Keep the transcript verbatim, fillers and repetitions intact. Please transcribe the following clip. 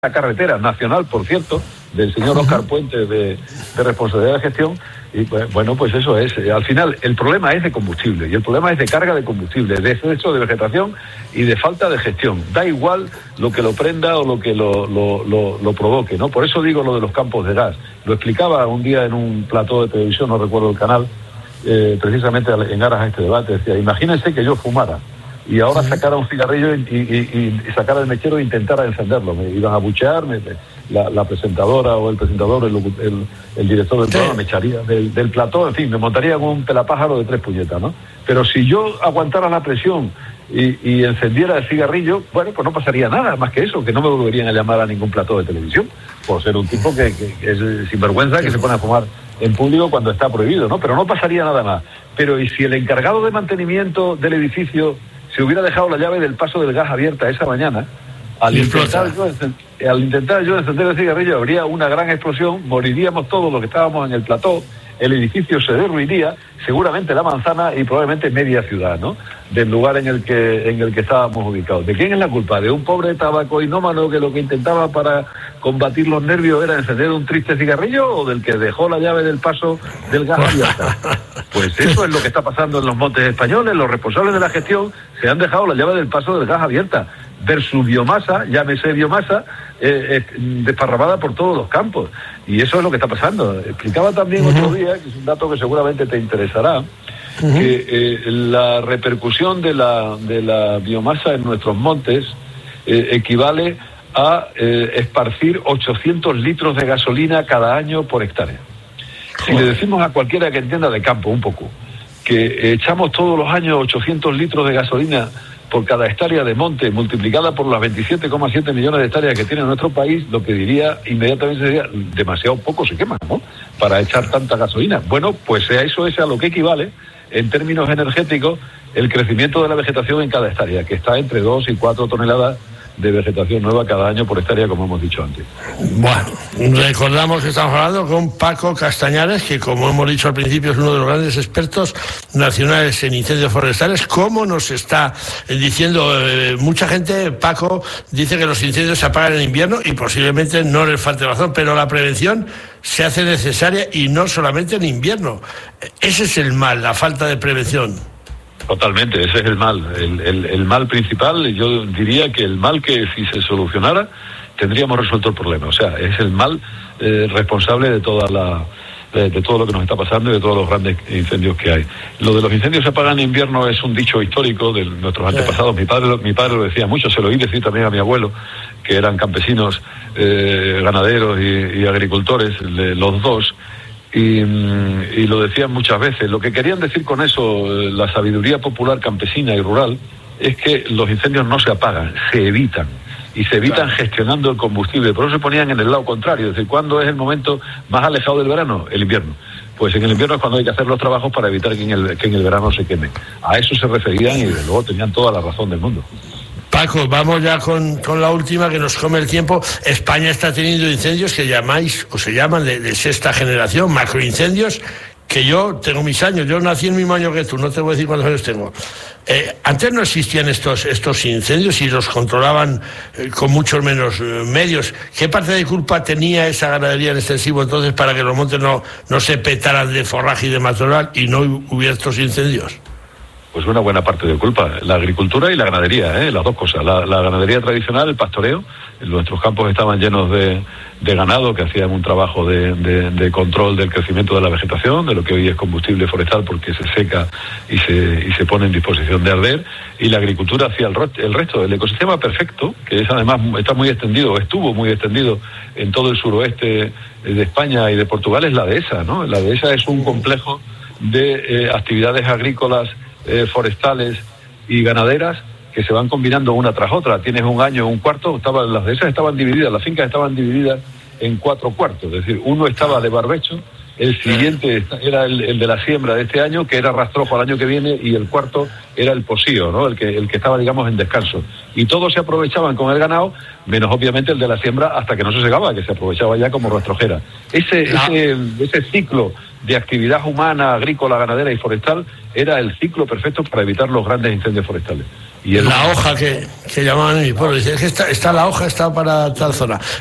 La carretera nacional, por cierto, del señor Óscar Puente de, de responsabilidad de gestión, y pues, bueno, pues eso es, al final el problema es de combustible, y el problema es de carga de combustible, de exceso de vegetación y de falta de gestión. Da igual lo que lo prenda o lo que lo, lo, lo, lo provoque, ¿no? Por eso digo lo de los campos de gas. Lo explicaba un día en un plató de televisión, no recuerdo el canal, eh, precisamente en aras a este debate. Decía, imagínense que yo fumara y ahora sacara un cigarrillo y, y, y sacara el mechero e intentara encenderlo. Me iban a buchear, me, la, la presentadora o el presentador, el, el, el director del programa, me echaría del, del plató, en fin, me montaría con un pelapájaro de tres puñetas, ¿no? Pero si yo aguantara la presión y, y encendiera el cigarrillo, bueno, pues no pasaría nada más que eso, que no me volverían a llamar a ningún plató de televisión, por ser un tipo que, que, que es sinvergüenza, que se pone a fumar en público cuando está prohibido, ¿no? Pero no pasaría nada más. Pero ¿y si el encargado de mantenimiento del edificio se hubiera dejado la llave del paso del gas abierta esa mañana, al intentar, yo, al intentar yo encender el cigarrillo habría una gran explosión, moriríamos todos los que estábamos en el plató, el edificio se derruiría, seguramente la manzana y probablemente media ciudad, ¿no?, del lugar en el que en el que estábamos ubicados. ¿De quién es la culpa? ¿De un pobre tabacoinómano que lo que intentaba para combatir los nervios era encender un triste cigarrillo, o del que dejó la llave del paso del gas abierta? Pues eso es lo que está pasando en los montes españoles. Los responsables de la gestión se han dejado la llave del paso del gas abierta, versus biomasa, llámese biomasa, eh, eh, desparramada por todos los campos. Y eso es lo que está pasando. Explicaba también uh-huh. otro día, que es un dato que seguramente te interesará, uh-huh. que eh, la repercusión de la, de la biomasa en nuestros montes eh, equivale a eh, esparcir ochocientos litros de gasolina cada año por hectárea. Si le decimos a cualquiera que entienda de campo un poco que echamos todos los años ochocientos litros de gasolina por cada hectárea de monte, multiplicada por las veintisiete coma siete millones de hectáreas que tiene nuestro país, lo que diría inmediatamente sería demasiado poco se quema, ¿no?, para echar tanta gasolina. Bueno, pues eso es a lo que equivale, en términos energéticos, el crecimiento de la vegetación en cada hectárea, que está entre dos y cuatro toneladas de vegetación nueva cada año por hectárea, como hemos dicho antes. Bueno, recordamos que estamos hablando con Paco Castañares, que, como hemos dicho al principio, es uno de los grandes expertos nacionales en incendios forestales. Como nos está diciendo eh, mucha gente, Paco dice que los incendios se apagan en invierno, y posiblemente no les falte razón, pero la prevención se hace necesaria, y no solamente en invierno. Ese es el mal, la falta de prevención. Totalmente, ese es el mal, el, el, el mal principal. Yo diría que el mal que, si se solucionara, tendríamos resuelto el problema. O sea, es el mal eh, responsable de toda la de, de todo lo que nos está pasando y de todos los grandes incendios que hay. Lo de los incendios se apagan en invierno es un dicho histórico de nuestros antepasados. Mi padre, mi padre lo decía mucho, se lo oí decir también a mi abuelo, que eran campesinos, eh, ganaderos y, y agricultores, de, los dos. Y, y lo decían muchas veces. Lo que querían decir con eso, la sabiduría popular campesina y rural, es que los incendios no se apagan, se evitan. Y se evitan claro. gestionando el combustible. Por eso se ponían en el lado contrario. Es decir, ¿cuándo es el momento más alejado del verano? El invierno. Pues en el invierno es cuando hay que hacer los trabajos para evitar que en el, que en el verano se queme. A eso se referían, y desde luego tenían toda la razón del mundo. Paco, vamos ya con, con la última, que nos come el tiempo. España está teniendo incendios que llamáis, o se llaman de, de sexta generación, macroincendios, que yo tengo mis años, yo nací el mismo año que tú, no te voy a decir cuántos años tengo. Eh, antes no existían estos, estos incendios y los controlaban eh, con muchos menos eh, medios. ¿Qué parte de culpa tenía esa ganadería en extensivo entonces para que los montes no, no se petaran de forraje y de matorral y no hubiera estos incendios? Pues una buena parte de culpa, la agricultura y la ganadería, ¿eh? las dos cosas. La, la ganadería tradicional, el pastoreo, nuestros campos estaban llenos de, de ganado que hacían un trabajo de, de, de control del crecimiento de la vegetación, de lo que hoy es combustible forestal porque se seca y se, y se pone en disposición de arder, y la agricultura hacía el, el resto. El ecosistema perfecto, que es además está muy extendido, estuvo muy extendido en todo el suroeste de España y de Portugal, es la dehesa, ¿no? La dehesa es un complejo de eh, actividades agrícolas, Eh, forestales y ganaderas que se van combinando una tras otra. Tienes un año, un cuarto, estaba, las de esas estaban divididas, las fincas estaban divididas en cuatro cuartos, es decir, uno estaba de barbecho, el siguiente era el, el de la siembra de este año, que era rastrojo al año que viene, y el cuarto era el posío, ¿no?, el que, el que estaba, digamos, en descanso. Y todos se aprovechaban con el ganado, menos obviamente el de la siembra, hasta que no se segaba, que se aprovechaba ya como rastrojera. Ese, ese, ese ciclo de actividad humana, agrícola, ganadera y forestal era el ciclo perfecto para evitar los grandes incendios forestales. Y el... La hoja que, que llamaban en mi pueblo, dice que está, está la hoja, está para tal zona.